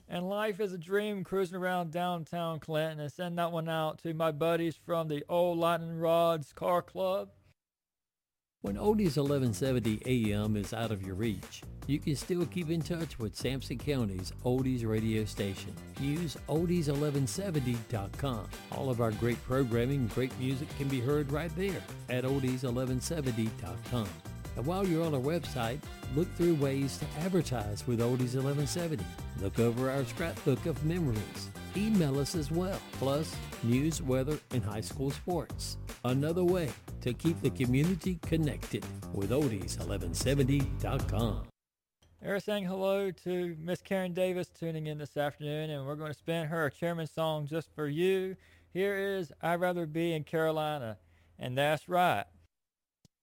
And life is a dream cruising around downtown Clinton, and send that one out to my buddies from the Old Lightning Rods Car Club. When Oldies 1170 AM is out of your reach, you can still keep in touch with Sampson County's Oldies radio station. Use oldies1170.com. All of our great programming and great music can be heard right there at oldies1170.com. And while you're on our website, look through ways to advertise with Oldies 1170. Look over our scrapbook of memories. Email us as well, plus news, weather, and high school sports. Another way to keep the community connected with oldies1170.com. They're saying hello to Miss Karen Davis tuning in this afternoon, and we're going to spin her a chairman song just for you. Here is I'd Rather Be in Carolina, and that's right.